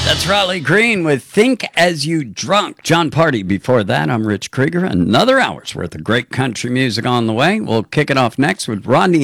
That's Raleigh Green with Think As You Drunk. John Party before that. I'm Rich Krieger. Another hour's worth of great country music on the way. We'll kick it off next with Rodney